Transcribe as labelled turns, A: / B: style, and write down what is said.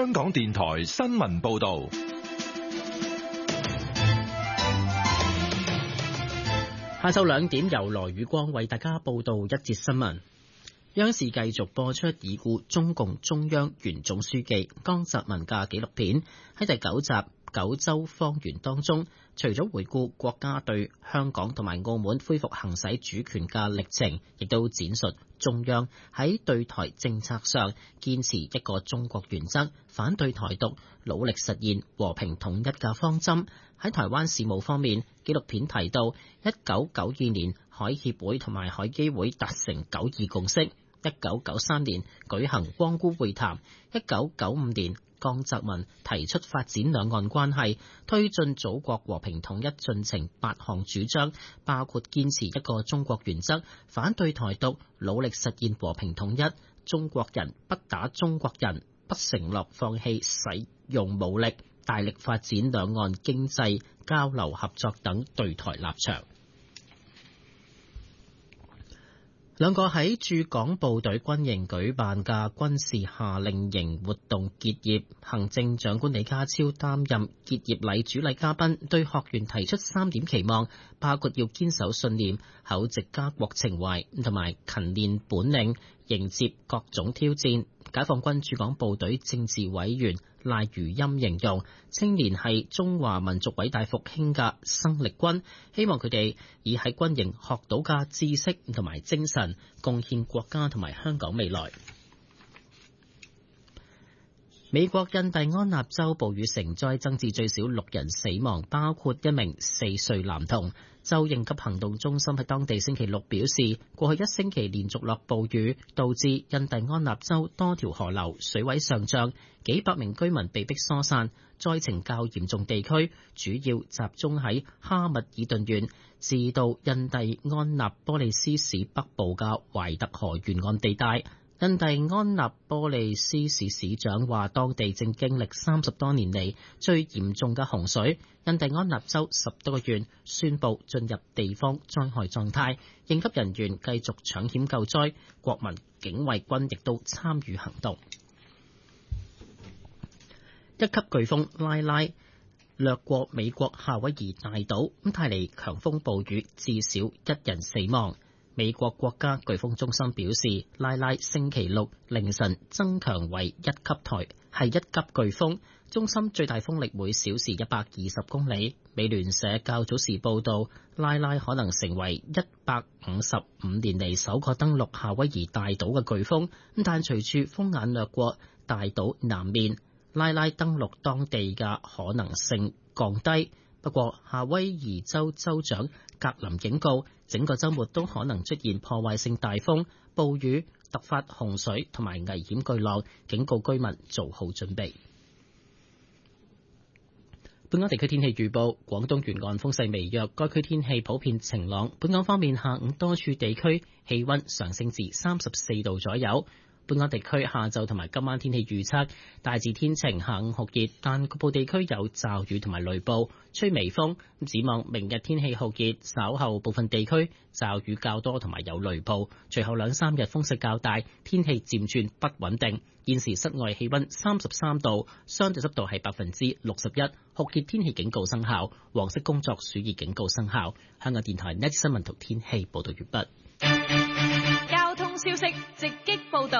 A: 香港電台新聞報道。
B: 下晝2點，由羅宇光為大家報道一節新聞。央視繼續播出已故中共中央原總書記江澤民嘅紀錄片。喺第9集九州方圓當中，除咗回顧國家對香港同埋澳門恢復行使主權嘅歷程，亦都展述中央喺對台政策上堅持一個中國原則，反對台獨，努力實現和平統一嘅方針。喺台灣事務方面，紀錄片提到1992年海協會同埋海基會達成9·2共識，1993年舉行光菇會談，1995年江澤民提出發展兩岸關係、推進祖國和平統一進程8項主張，包括堅持一個中國原則，反對台獨，努力實現和平統一，中國人不打中國人，不承諾放棄使用武力，大力發展兩岸經濟交流合作等對台立場。兩個喺駐港部隊軍營舉辦嘅軍事夏令營活動結業，行政長官李家超擔任結業禮主禮嘉賓，對學員提出3點期望，包括要堅守信念、厚植家國情懷同埋勤練本領，迎接各種挑戰。解放軍駐港部隊政治委員賴如欽形容青年係中華民族偉大復興嘅生力軍，希望佢哋以喺軍營學到嘅知識同埋精神，貢獻國家同埋香港未來。美國印第安納州暴雨成災，增至最少6人死亡，包括一名4歲男童。州應急行動中心喺當地星期六表示，過去1星期連續落暴雨，導致印第安納州多條河流水位上漲，幾百名居民被迫疏散。災情較嚴重地區主要集中喺哈密爾頓縣至到印第安納波利斯市北部嘅懷特河沿岸地帶。印第安納波利斯市市長話，當地正經歷30多年嚟最嚴重嘅洪水。印第安納州10多個縣宣布進入地方災害狀態，應急人員繼續搶險救災，國民警衛軍亦都參與行動。1級颶風拉拉掠過美國夏威夷大島，帶嚟強風暴雨，至少1人死亡。美國國家颶風中心表示，拉拉星期六凌晨增強為1級台，係1級颶風。中心最大風力每小時120公里。美聯社較早時報道，拉拉可能成為155年嚟首個登陸夏威夷大島嘅颶風。但隨住風眼掠過大島南面，拉拉登陸當地嘅可能性降低。不過，夏威夷州州長格林警告，整個週末都可能出現破壞性大風、暴雨、突發洪水同埋危險巨浪，警告居民做好準備。本港地區天氣預報，廣東沿岸風勢微弱，該區天氣普遍晴朗。本港方面，下午多處地區氣溫上升至34度左右。本港地區下晝同埋今晚天氣預測，大致天晴，下午酷熱，但局部地區有驟雨同埋雷暴，吹微風。展望明日天氣酷熱，稍後部分地區驟雨較多同埋有雷暴，隨後2-3日風勢較大，天氣漸轉不穩定。現時室外氣溫33度，相對濕度係61%，酷熱天氣警告生效，黃色工作暑熱警告生效。香港電台 Next 新聞同天氣報道完畢。
C: 交通消息直擊